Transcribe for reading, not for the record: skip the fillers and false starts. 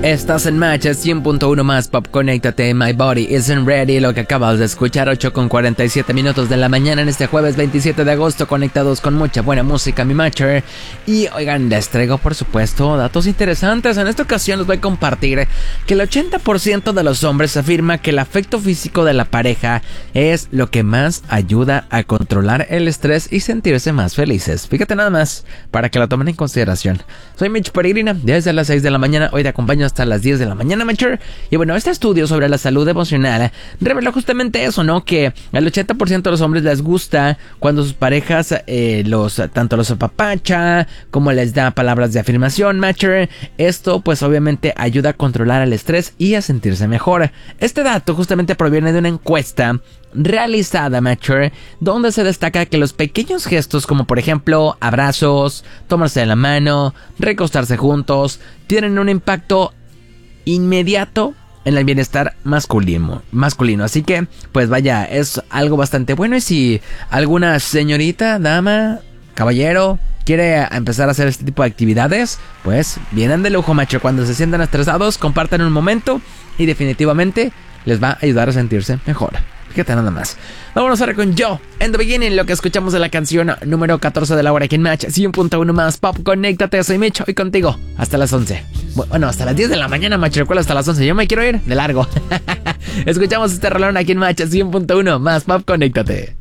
Estás en Match 100.1 más Pop, conéctate, My Body Isn't Ready. Lo que acabas de escuchar, 8:47 de la mañana en este jueves 27 de agosto, conectados con mucha buena música, mi Matcher. Y oigan, les traigo por supuesto datos interesantes. En esta ocasión les voy a compartir que el 80% de los hombres afirma que el afecto físico de la pareja es lo que más ayuda a controlar el estrés y sentirse más felices. Fíjate nada más, para que lo tomen en consideración. Soy Mitch Peregrina, desde las 6 de la mañana, hoy te acompaño hasta las 10 de la mañana, Matcher. Y bueno, este estudio sobre la salud emocional reveló justamente eso, ¿no? Que al 80% de los hombres les gusta cuando sus parejas tanto los apapacha como les da palabras de afirmación, Matcher. Esto pues obviamente ayuda a controlar el estrés y a sentirse mejor. Este dato justamente proviene de una encuesta realizada, Matcher, donde se destaca que los pequeños gestos como por ejemplo abrazos, tomarse de la mano, recostarse juntos, tienen un impacto inmediato en el bienestar masculino. Así que, pues vaya, es algo bastante bueno. Y si alguna señorita, dama, caballero quiere empezar a hacer este tipo de actividades, pues vienen de lujo, macho. Cuando se sientan estresados, compartan un momento y definitivamente les va a ayudar a sentirse mejor. Fíjate nada más. Vámonos ahora con Yo en The Beginning, lo que escuchamos de la canción número 14 de la hora aquí en Match 100.1 más Pop. Conéctate, soy Mitch, hoy contigo hasta las 11. Bueno, hasta las 10 de la mañana, Match. Recuerda, hasta las 11. Yo me quiero ir de largo. Escuchamos este rolón aquí en Match 100.1 más Pop. Conéctate.